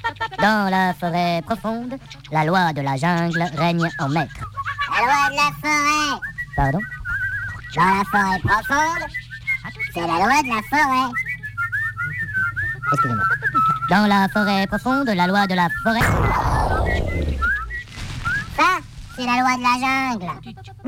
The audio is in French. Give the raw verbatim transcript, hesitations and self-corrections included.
Dans la forêt profonde, la loi de la jungle règne en maître. La loi de la forêt. Pardon? Dans la forêt profonde, c'est la loi de la forêt. Excusez-moi. Dans la forêt profonde, la loi de la forêt... Ça, c'est la loi de la jungle.